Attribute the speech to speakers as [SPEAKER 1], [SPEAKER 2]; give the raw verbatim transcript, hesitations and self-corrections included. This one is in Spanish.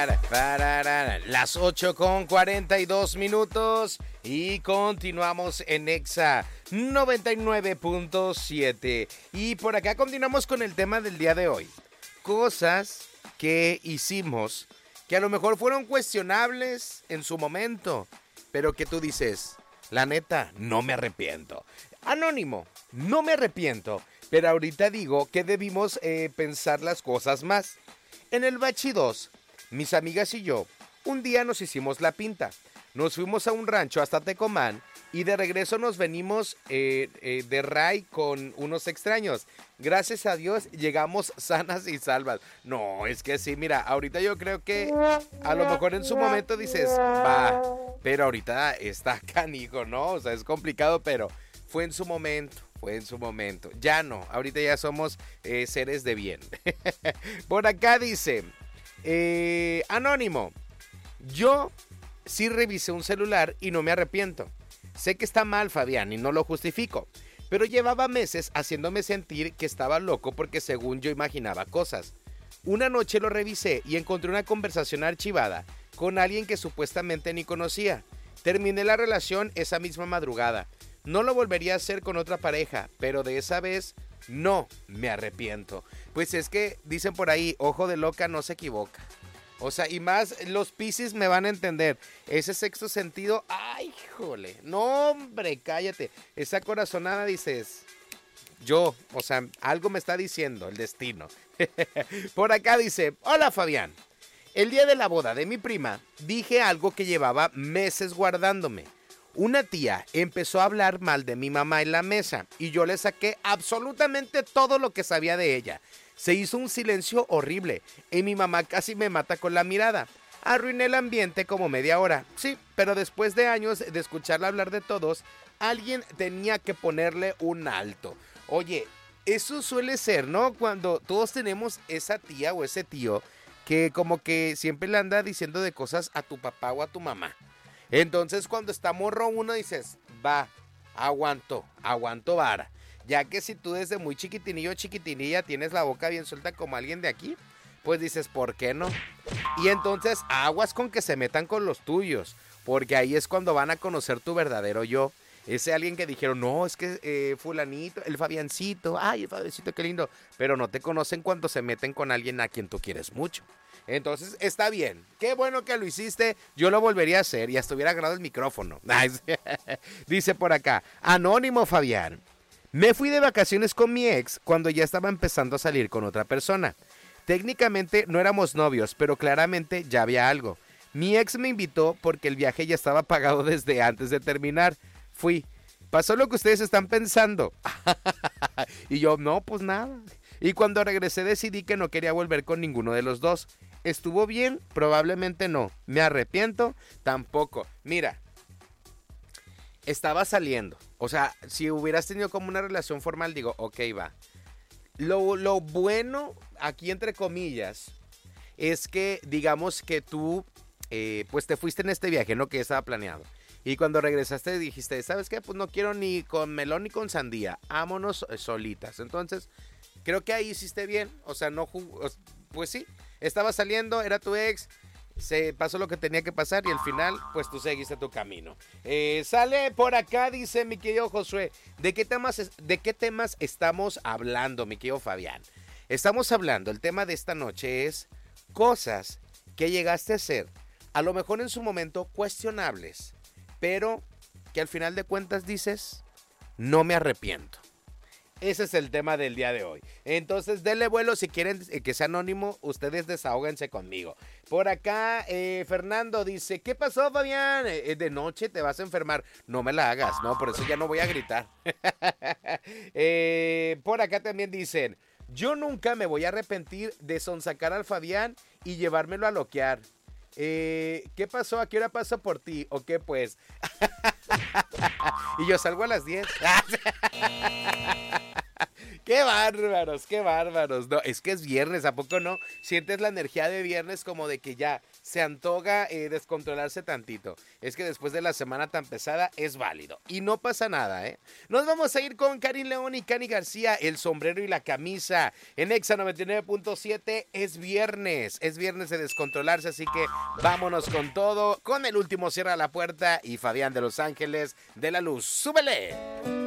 [SPEAKER 1] Las ocho con cuarenta y dos minutos y continuamos en Exa noventa y nueve punto siete. Y por acá continuamos con el tema del día de hoy. Cosas que hicimos que a lo mejor fueron cuestionables en su momento, pero que tú dices, la neta, no me arrepiento. Anónimo, no me arrepiento, pero ahorita digo que debimos eh, pensar las cosas más. En el Bachi dos, mis amigas y yo, un día nos hicimos la pinta. Nos fuimos a un rancho hasta Tecomán y de regreso nos venimos eh, eh, de ray con unos extraños. Gracias a Dios llegamos sanas y salvas. No, es que sí, mira, ahorita yo creo que a lo mejor en su momento dices, va, pero ahorita está canijo, ¿no? O sea, es complicado, pero fue en su momento. Fue en su momento. Ya no, ahorita ya somos eh, seres de bien. Por acá dice, eh, Anónimo, yo sí revisé un celular y no me arrepiento. Sé que está mal, Fabián, y no lo justifico, pero llevaba meses haciéndome sentir que estaba loco porque según yo imaginaba cosas. Una noche lo revisé y encontré una conversación archivada con alguien que supuestamente ni conocía. Terminé la relación esa misma madrugada. No lo volvería a hacer con otra pareja, pero de esa vez no me arrepiento. Pues es que dicen por ahí, ojo de loca no se equivoca. O sea, y más los Piscis me van a entender. Ese sexto sentido, ¡ay, jole! No, hombre, cállate. Esa corazonada dices, yo, o sea, algo me está diciendo el destino. Por acá dice, hola Fabián. El día de la boda de mi prima, dije algo que llevaba meses guardándome. Una tía empezó a hablar mal de mi mamá en la mesa y yo le saqué absolutamente todo lo que sabía de ella. Se hizo un silencio horrible y mi mamá casi me mata con la mirada. Arruiné el ambiente como media hora. Sí, pero después de años de escucharla hablar de todos, alguien tenía que ponerle un alto. Oye, eso suele ser, ¿no? Cuando todos tenemos esa tía o ese tío que como que siempre le anda diciendo de cosas a tu papá o a tu mamá. Entonces cuando está morro uno dices, va, aguanto, aguanto vara. Ya que si tú desde muy chiquitinillo o chiquitinilla tienes la boca bien suelta como alguien de aquí, pues dices, ¿por qué no? Y entonces aguas con que se metan con los tuyos, porque ahí es cuando van a conocer tu verdadero yo. Ese alguien que dijeron, no, es que eh, fulanito, el Fabiancito, ay, el Fabiancito, qué lindo. Pero no te conocen cuando se meten con alguien a quien tú quieres mucho. Entonces, está bien. Qué bueno que lo hiciste. Yo lo volvería a hacer y hasta hubiera agarrado el micrófono. Dice por acá, Anónimo Fabián. Me fui de vacaciones con mi ex cuando ya estaba empezando a salir con otra persona. Técnicamente no éramos novios, pero claramente ya había algo. Mi ex me invitó porque el viaje ya estaba pagado desde antes de terminar. Fui. Pasó lo que ustedes están pensando. Y yo, no, pues nada. Y cuando regresé decidí que no quería volver con ninguno de los dos. ¿Estuvo bien? Probablemente no. ¿Me arrepiento? Tampoco. Mira, estaba saliendo. O sea, si hubieras tenido como una relación formal, digo, ok, va. Lo, lo bueno, aquí entre comillas, es que digamos que tú, eh, pues te fuiste en este viaje, ¿no? Que estaba planeado. Y cuando regresaste dijiste, ¿sabes qué? Pues no quiero ni con melón ni con sandía. Vámonos solitas. Entonces, creo que ahí hiciste bien. O sea, no jug- pues sí, estaba saliendo, era tu ex, se pasó lo que tenía que pasar y al final, pues tú seguiste tu camino. Eh, sale por acá, dice mi querido Josué, ¿de qué temas, es- de qué temas estamos hablando, mi querido Fabián? Estamos hablando, el tema de esta noche es cosas que llegaste a hacer, a lo mejor en su momento cuestionables, pero que al final de cuentas dices, no me arrepiento. Ese es el tema del día de hoy. Entonces, denle vuelo si quieren que sea anónimo, ustedes desahóguense conmigo. Por acá, eh, Fernando dice, ¿qué pasó, Fabián? Eh, de noche te vas a enfermar. No me la hagas, no, por eso ya no voy a gritar. eh, por acá también dicen, yo nunca me voy a arrepentir de sonsacar al Fabián y llevármelo a loquear. Eh, ¿Qué pasó? ¿A qué hora paso por ti? ¿O qué pues? Y yo salgo a las diez. Qué bárbaros, qué bárbaros. No, es que es viernes, ¿a poco no? Sientes la energía de viernes como de que ya se antoja eh, descontrolarse tantito. Es que después de la semana tan pesada es válido. Y no pasa nada, ¿eh? Nos vamos a ir con Karin León y Cani García, el sombrero y la camisa. En Exa noventa y nueve punto siete es viernes. Es viernes de descontrolarse, así que vámonos con todo. Con el último Cierra la Puerta y Fabián de Los Ángeles de la Luz. ¡Súbele!